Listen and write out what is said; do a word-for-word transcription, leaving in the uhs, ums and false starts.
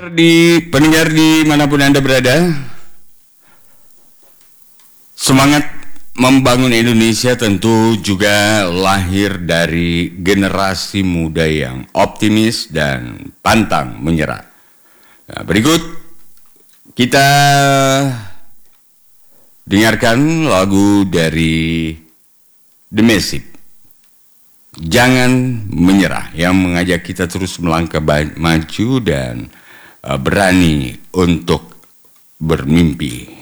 Di pendengar dimanapun Anda berada, semangat membangun Indonesia tentu juga lahir dari generasi muda yang optimis dan pantang menyerah. Nah, berikut kita dengarkan lagu dari The Massive, Jangan Menyerah, yang mengajak kita terus melangkah maju dan berani untuk bermimpi.